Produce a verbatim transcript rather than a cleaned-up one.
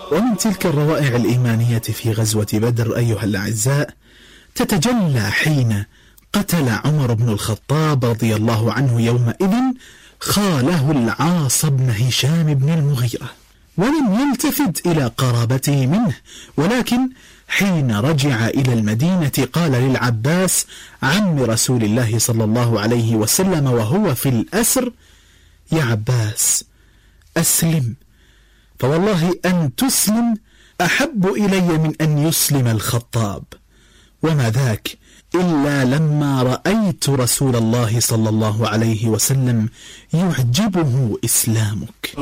ومن تلك الروائع الإيمانية في غزوة بدر أيها الأعزاء تتجلى حين قتل عمر بن الخطاب رضي الله عنه يومئذ خاله العاص بن هشام بن المغيرة، ولم يلتفت إلى قرابته منه، ولكن حين رجع إلى المدينة قال للعباس عم رسول الله صلى الله عليه وسلم وهو في الأسر: يا عباس أسلم، فوالله أن تسلم أحب إلي من أن يسلم الخطاب. وما ذاك إلا لما رأيت رسول الله صلى الله عليه وسلم يعجبه إسلامك.